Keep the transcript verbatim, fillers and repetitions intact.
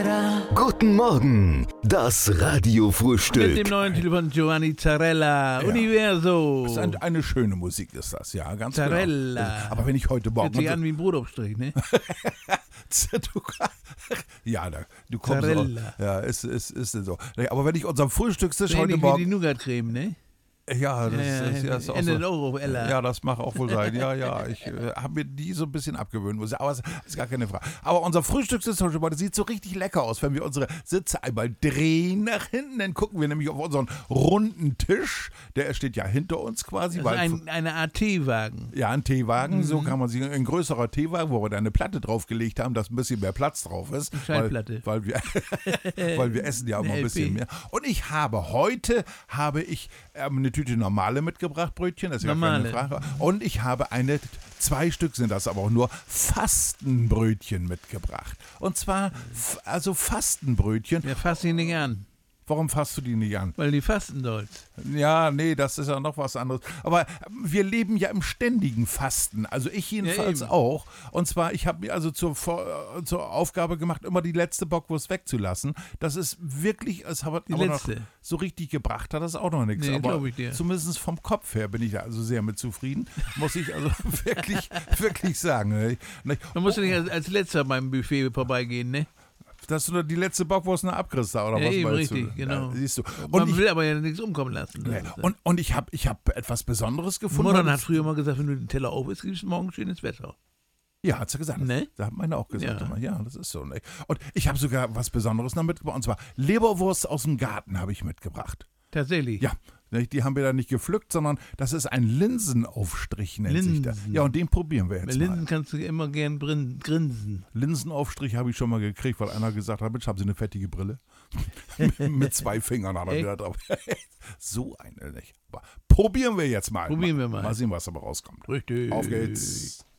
Guten Morgen, das Radiofrühstück. Mit dem neuen Titel von Giovanni Zarella, Ja. Universo. Das ist ein, eine schöne Musik ist das, ja, ganz Zarella. genau. Aber wenn ich heute Morgen... Hört sich an wie ein Brotaufstrich, ne? du, ja, da, du kommst auch, Zarella. ja, ist, ist, ist so. Aber wenn ich unser Frühstückstisch So heute ähnlich wie die Morgen... Nougat-Creme, ne? Ja, das, Ja, ist, ja, ist auch Ende so. Euro, Ella. Ja, das mag auch wohl sein. Ja, ja, ich äh, habe mir die so ein bisschen abgewöhnt, muss ich- aber es ist gar keine Frage. Aber unser Frühstückstisch heute sieht so richtig lecker aus, wenn wir unsere Sitze einmal drehen nach hinten, dann gucken wir nämlich auf unseren runden Tisch, der steht ja hinter uns quasi. Das ist weil- ein, eine Art Teewagen. Ja, ein Teewagen, Mhm. so kann man sich, ein größerer Teewagen, wo wir da eine Platte draufgelegt haben, dass ein bisschen mehr Platz drauf ist. Eine Schallplatte. Weil, weil, wir, weil wir essen ja immer Eine ein L bisschen P. mehr. Und ich habe heute, habe ich ähm, eine Tüte normale mitgebracht, Brötchen, das ist ja keine Normale. Frage. Und ich habe eine, zwei Stück sind das aber auch nur, Fastenbrötchen mitgebracht. Und zwar, f- also Fastenbrötchen. Ja, fass ihn nicht an, Warum fasst du die nicht an? weil die fasten sollst. Ja, nee, das ist ja noch was anderes. Aber wir leben ja im ständigen Fasten. Also ich jedenfalls Ja, eben. auch. Und zwar, ich habe mir also zur, Vor- äh, zur Aufgabe gemacht, immer die letzte Bockwurst wegzulassen. Das ist wirklich, es hat Die aber letzte. noch so richtig gebracht, hat das auch noch nichts. Nee, aber glaub ich dir. zumindest vom Kopf her bin ich da also sehr mit zufrieden. Muss ich also wirklich, wirklich sagen. Ne? Man muss ja nicht als, als letzter beim Buffet vorbeigehen, ne? Dass du die letzte Bockwurst eine abkriegst da, oder Ja, was eben, meinst richtig, du? genau. Ja, siehst du. Man Und ich, will aber ja nichts umkommen lassen. nee, und, und ich habe ich hab etwas Besonderes gefunden. Muttern hat Das- früher mal gesagt, wenn du den Teller auf isst, gibt es morgen schönes Wetter. Ja, hat sie gesagt. Ne? Da hat meine auch gesagt. Ja. Immer. Ja, das ist so. Ne? Und ich habe sogar was Besonderes noch mitgebracht. Und zwar Leberwurst aus dem Garten habe ich mitgebracht. Tatsächlich. Ja, ne, die haben wir da nicht gepflückt, sondern das ist ein Linsenaufstrich, nennt sich das. Linsen. Ja, und den probieren wir Bei jetzt Linsen mal. kannst du immer gern brin- grinsen. Linsenaufstrich habe ich schon mal gekriegt, weil einer gesagt hat, Mensch, haben Sie eine fettige Brille? Mit zwei Fingern hat er Echt? wieder drauf. So eine nicht. Aber probieren wir jetzt mal. Probieren wir mal. Mal sehen, was dabei rauskommt. Richtig. Auf geht's.